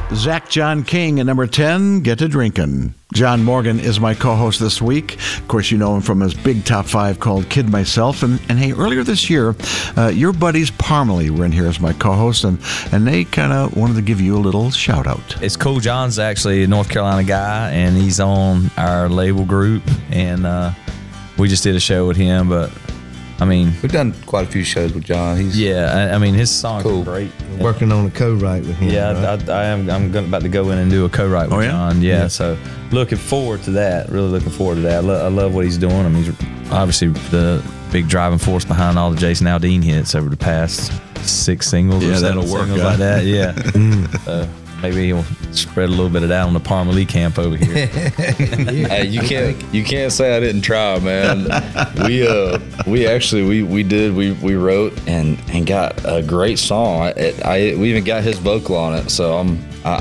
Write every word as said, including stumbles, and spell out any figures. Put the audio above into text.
Zach John King at number ten, Get to Drinkin'. John Morgan is my co-host this week. Of course, you know him from his big top five called Kid Myself. And, and hey, earlier this year, uh, your buddies Parmalee were in here as my co-host, and, and they kind of wanted to give you a little shout-out. It's cool. John's actually a North Carolina guy, and he's on our label group, and uh, we just did a show with him, but I mean, we've done quite a few shows with John. He's yeah, I, I mean, his songs cool. are great. Yeah. Working on a co-write with him. Yeah, right? I, I am. I'm gonna, about to go in and do a co-write with oh, yeah? John. Yeah, yeah, so looking forward to that. Really looking forward to that. I, lo- I love what he's doing. I mean, he's obviously the big driving force behind all the Jason Aldean hits over the past six singles. Yeah, or seven that'll work, singles huh? like that. Yeah. so maybe he'll spread a little bit of that on the Parmalee camp over here. Hey, you can't you can't say I didn't try, man. we uh we actually we, we did we, we wrote and, and got a great song. I, I we even got his vocal on it, so I'm